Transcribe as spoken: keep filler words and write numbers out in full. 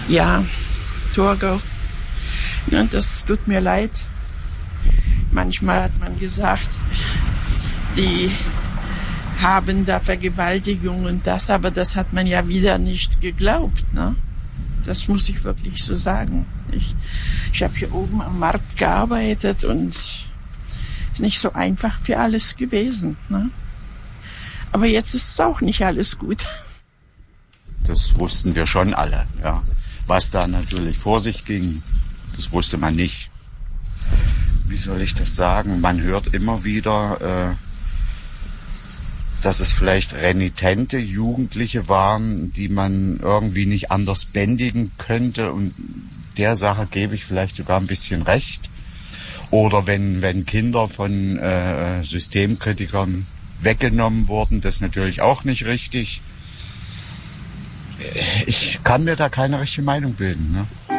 Ja, Torgau. Ja, das tut mir leid. Manchmal hat man gesagt, die haben da Vergewaltigung und das, aber das hat man ja wieder nicht geglaubt, ne? Das muss ich wirklich so sagen. Ich, ich habe hier oben am Markt gearbeitet und es ist nicht so einfach für alles gewesen, ne? Aber jetzt ist es auch nicht alles gut. Das wussten wir schon alle, ja. Was da natürlich vor sich ging, das wusste man nicht. Wie soll ich das sagen? Man hört immer wieder, äh, dass es vielleicht renitente Jugendliche waren, die man irgendwie nicht anders bändigen könnte. Und der Sache gebe ich vielleicht sogar ein bisschen recht. Oder wenn, wenn Kinder von äh, Systemkritikern weggenommen wurden, das ist natürlich auch nicht richtig. Ich kann mir da keine richtige Meinung bilden, ne?